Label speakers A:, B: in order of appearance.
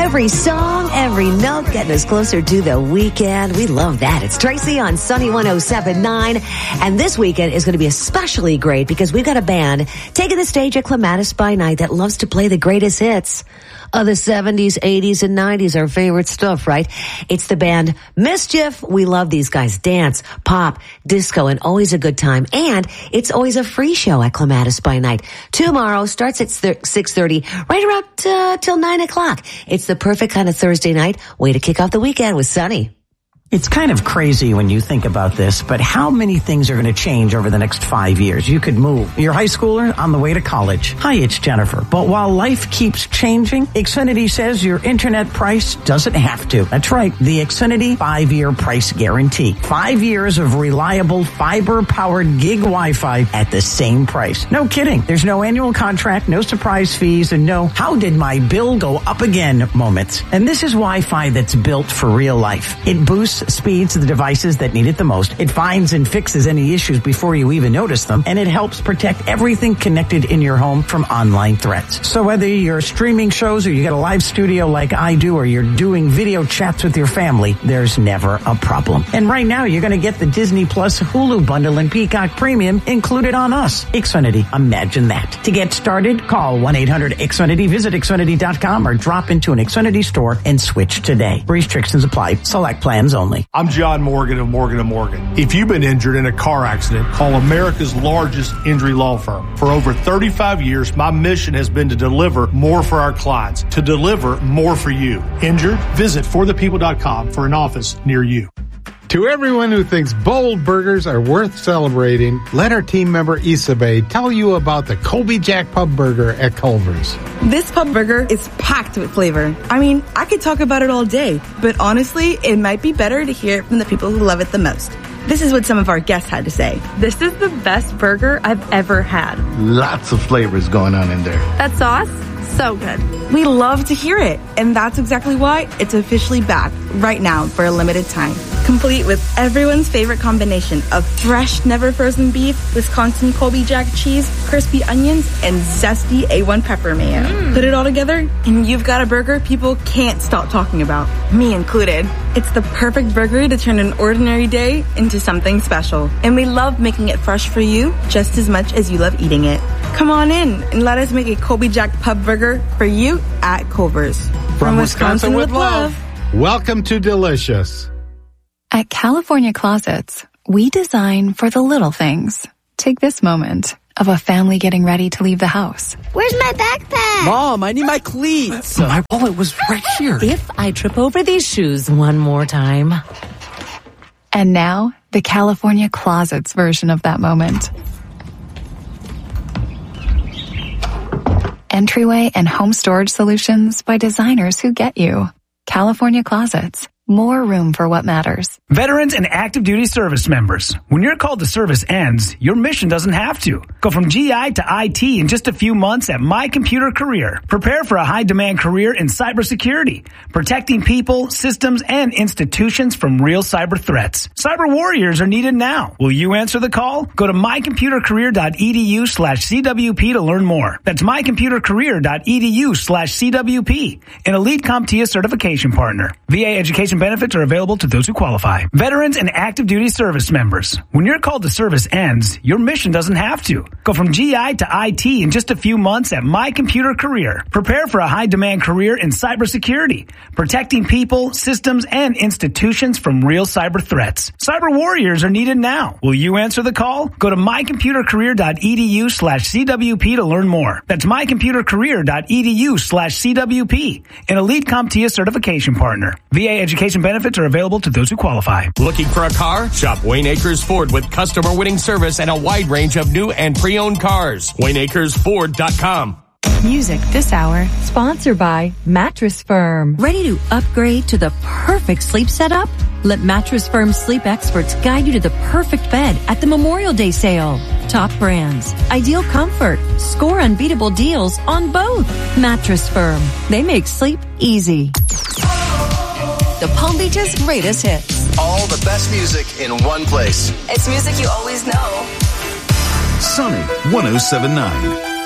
A: Every song, every note getting us closer to the weekend. We love that. It's Tracy on Sunny 107.9. And this weekend is going to be especially great because we've got a band taking the stage at Clematis by Night that loves to play the greatest hits of the 70s, 80s, and 90s, our favorite stuff, right? It's the band Mischief. We love these guys. Dance, pop, disco, and always a good time. And it's always a free show at Clematis by Night. Tomorrow starts at 6:30, right around till 9 o'clock. It's the perfect kind of Thursday night way to kick off the weekend with Sunny.
B: It's kind of crazy when you think about this, but how many things are going to change over the next 5 years? You could move your high schooler on the way to college. Hi, it's Jennifer. But while life keeps changing, Xfinity says your internet price doesn't have to. That's right. The Xfinity 5-year price guarantee. 5 years of reliable fiber-powered gig Wi-Fi at the same price. No kidding. There's no annual contract, no surprise fees, and no how did my bill go up again moments. And this is Wi-Fi that's built for real life. It boosts speeds to the devices that need it the most. It finds and fixes any issues before you even notice them, and it helps protect everything connected in your home from online threats. So whether you're streaming shows or you got a live studio like I do, or you're doing video chats with your family, there's never a problem. And right now, you're going to get the Disney Plus Hulu bundle and Peacock Premium included on us. Xfinity, imagine that. To get started, call 1-800-XFINITY, visit Xfinity.com, or drop into an Xfinity store and switch today. Restrictions apply. Select plans only.
C: I'm John Morgan of Morgan & Morgan. If you've been injured in a car accident, call America's largest injury law firm. For over 35 years, my mission has been to deliver more for our clients, to deliver more for you. Injured? Visit forthepeople.com for an office near you.
D: To everyone who thinks bold burgers are worth celebrating, let our team member Isabel tell you about the Colby Jack Pub Burger at Culver's.
E: This pub burger is packed with flavor. I mean, I could talk about it all day, but honestly, it might be better to hear it from the people who love it the most. This is what some of our guests had to say.
F: This is the best burger I've ever had.
G: Lots of flavors going on in there.
F: That sauce, so good.
E: We love to hear it, and that's exactly why it's officially back right now for a limited time. Complete with everyone's favorite combination of fresh, never frozen beef, Wisconsin Colby Jack cheese, crispy onions, and zesty A1 pepper mayo. Put it all together, and you've got a burger people can't stop talking about, me included. It's the perfect burger to turn an ordinary day into something special. And we love making it fresh for you just as much as you love eating it. Come on in and let us make a Colby Jack Pub Burger for you at Culver's.
D: From Wisconsin with love. Welcome to Delicious.
H: At California Closets, we design for the little things. Take this moment of a family getting ready to leave the house.
I: Where's my backpack?
J: Mom, I need my cleats.
K: My wallet was right here.
L: If I trip over these shoes one more time.
H: And now, the California Closets version of that moment. Entryway and home storage solutions by designers who get you. California Closets. More room for what matters.
M: Veterans and active duty service members. When your call to service ends, your mission doesn't have to. Go from GI to IT in just a few months at My Computer Career. Prepare for a high-demand career in cybersecurity, protecting people, systems, and institutions from real cyber threats. Cyber warriors are needed now. Will you answer the call? Go to mycomputercareer.edu/CWP to learn more. That's mycomputercareer.edu/CWP. An elite CompTIA certification partner. VA education benefits are available to those who qualify. Veterans and active duty service members. When your call to service ends, your mission doesn't have to. Go from GI to IT in just a few months at My Computer Career. Prepare for a high-demand career in cybersecurity, protecting people, systems, and institutions from real cyber threats. Cyber warriors are needed now. Will you answer the call? Go to mycomputercareer.edu/CWP to learn more. That's mycomputercareer.edu/CWP. An elite CompTIA certification partner. VA education benefits are available to those who qualify.
N: Looking for a car? Shop Wayne Acres Ford with customer-winning service and a wide range of new and pre-owned cars. WayneAcresFord.com.
O: Music this hour, sponsored by Mattress Firm.
P: Ready to upgrade to the perfect sleep setup? Let Mattress Firm sleep experts guide you to the perfect bed at the Memorial Day sale. Top brands, ideal comfort, score unbeatable deals on both. Mattress Firm. They make sleep easy. The Palm Beach's greatest hits.
Q: All the best music in one place.
R: It's music you always know.
S: Sunny 107.9.